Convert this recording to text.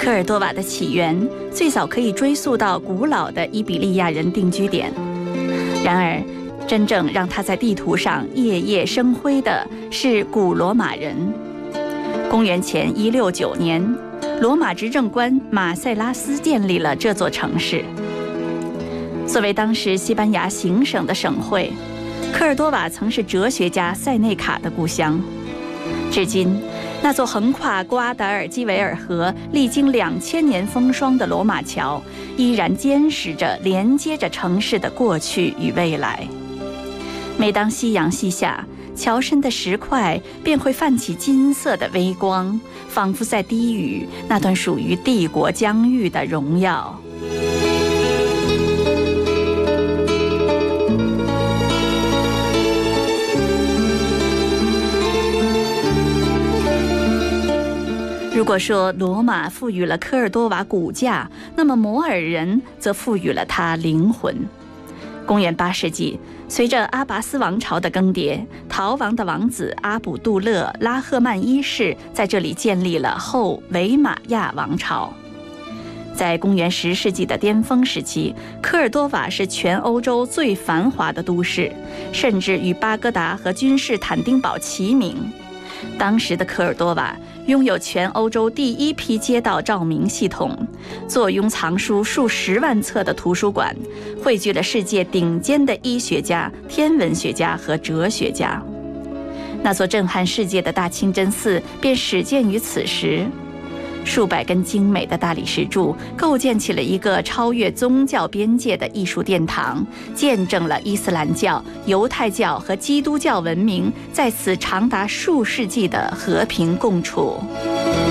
科尔多瓦的起源最早可以追溯到古老的伊比利亚人定居点，然而真正让它在地图上夜夜生辉的是古罗马人。公元前169年，罗马执政官马塞拉斯建立了这座城市。作为当时西班牙行省的省会，科尔多瓦曾是哲学家塞内卡的故乡。至今，那座横跨瓜达尔基维尔河、历经2000年风霜的罗马桥，依然坚实着连接着城市的过去与未来。每当夕阳西下，桥身的石块便会泛起金色的微光，仿佛在低语那段属于帝国疆域的荣耀。如果说罗马赋予了科尔多瓦骨架，那么摩尔人则赋予了它灵魂。公元8世纪，随着阿拔斯王朝的更迭，逃亡的王子阿卜杜勒拉赫曼一世在这里建立了后维玛亚王朝。在公元10世纪的巅峰时期，科尔多瓦是全欧洲最繁华的都市，甚至与巴格达和君士坦丁堡齐名。当时的科尔多瓦拥有全欧洲第一批街道照明系统，坐拥藏书数10万册的图书馆，汇聚了世界顶尖的医学家、天文学家和哲学家。那座震撼世界的大清真寺便始建于此时，数百根精美的大理石柱构建起了一个超越宗教边界的艺术殿堂，见证了伊斯兰教、犹太教和基督教文明在此长达数世纪的和平共处。